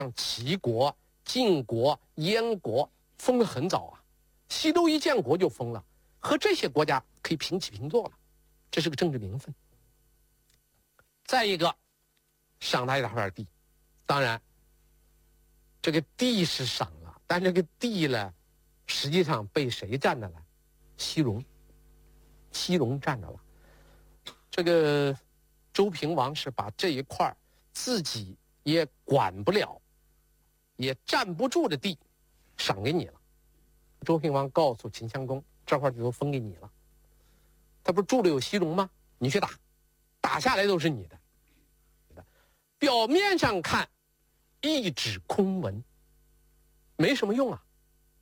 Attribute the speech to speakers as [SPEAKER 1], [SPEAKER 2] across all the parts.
[SPEAKER 1] 像齐国、晋国、燕国封得很早啊，西周一建国就封了，和这些国家可以平起平坐了，这是个政治名分。再一个，赏他一大块地，当然，这个地是赏了，但这个地呢，实际上被谁占着了？西戎，西戎占着了。这个周平王是把这一块自己也管不了，也站不住的地，赏给你了。周平王告诉秦襄公，这块就都分给你了。他不是住了有西戎吗？你去打，打下来都是你的。表面上看，一纸空文，没什么用啊。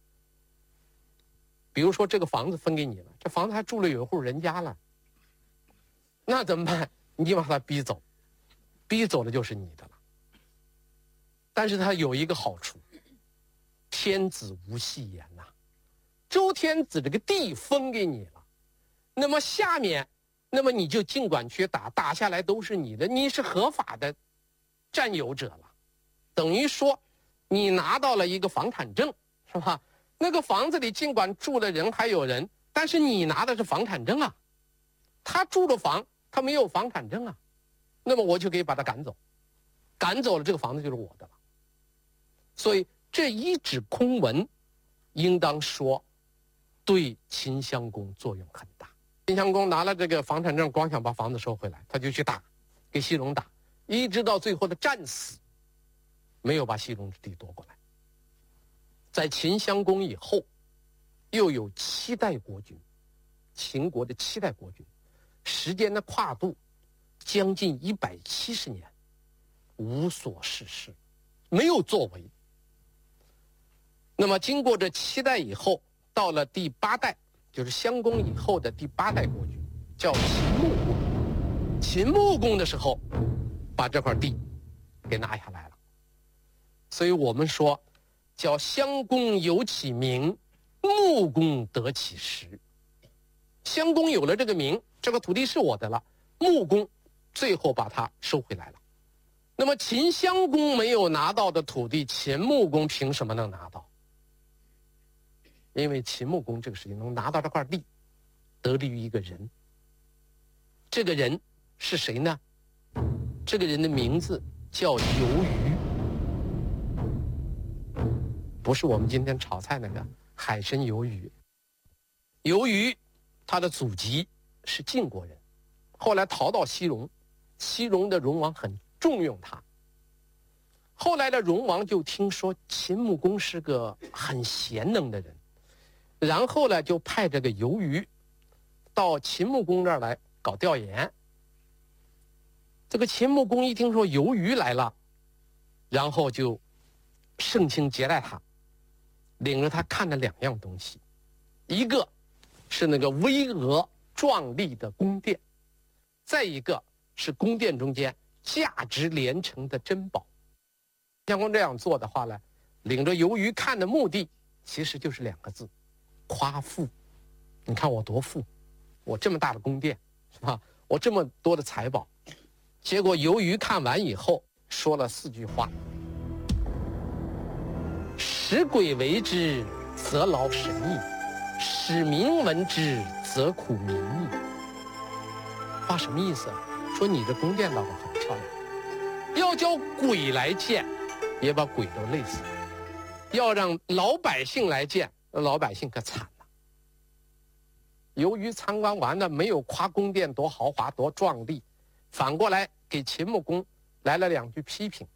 [SPEAKER 1] 比如说这个房子分给你了，这房子还住了有一户人家了，那怎么办？你把他逼走，逼走了就是你的了。但是他有一个好处，天子无戏言呐。周天子这个地分给你了，那么下面，那么你就尽管去打，打下来都是你的，你是合法的占有者了，等于说你拿到了一个房产证，是吧？那个房子里尽管住的人还有人，但是你拿的是房产证啊。他住的房，他没有房产证啊，那么我就可以把他赶走，赶走了这个房子就是我的了。所以这一纸空文，应当说对秦襄公作用很大。秦襄公拿了这个房产证，光想把房子收回来，他就去打，给西戎打，一直到最后的战死，没有把西戎之地夺过来。在秦襄公以后，又有7代国君，秦国的7代国君，时间的跨度将近170年，无所事事，没有作为。那么经过这7代以后，到了第8代，就是襄公以后的第8代国君，叫秦穆公。秦穆公的时候，把这块地给拿下来了。所以我们说，叫襄公有其名，穆公得其实。襄公有了这个名，这个土地是我的了，穆公最后把它收回来了。那么秦襄公没有拿到的土地，秦穆公凭什么能拿到？因为秦穆公这个事情能拿到这块地，得力于一个人。这个人是谁呢？这个人的名字叫游鱼，不是我们今天炒菜那个海参鱿鱼。游鱼他的祖籍是晋国人，后来逃到西戎，西戎的戎王很重用他。后来的戎王就听说秦穆公是个很贤能的人，然后呢就派这个游鱼到秦穆公这儿来搞调研。这个秦穆公一听说游鱼来了，然后就盛情接待他，领着他看了2样东西，一个是那个巍峨壮丽的宫殿，再一个是宫殿中间价值连城的珍宝。襄公这样做的话呢，领着游鱼看的目的其实就是2个字：夸富。你看我多富，我这么大的宫殿，是吧？我这么多的财宝。结果游鱼看完以后说了4句话：使鬼为之，则劳神矣；使民闻之，则苦民矣。话什么意思？说你这宫殿倒是很漂亮，要叫鬼来见，也把鬼都累死了；要让老百姓来见，老百姓可惨了。由于参观完了，没有夸宫殿多豪华多壮丽，反过来给秦穆公来了2句批评。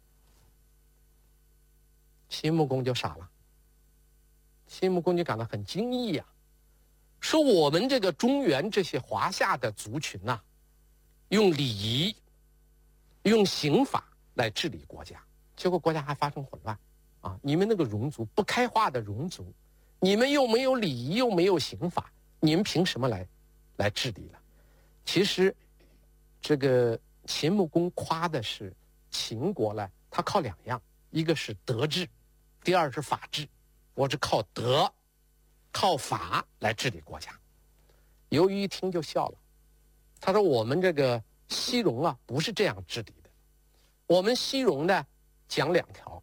[SPEAKER 1] 秦穆公就傻了，秦穆公就感到很惊异呀，说我们这个中原这些华夏的族群呐，用礼仪、用刑法来治理国家，结果国家还发生混乱啊！你们那个戎族，不开化的戎族，你们又没有礼仪，又没有刑法，你们凭什么来治理了？其实，这个秦穆公夸的是秦国呢，他靠2样，一个是德治，第二是法治。我是靠德、靠法来治理国家。游鱼一听就笑了，他说：“我们这个西戎啊，不是这样治理的。我们西戎呢， 讲2条。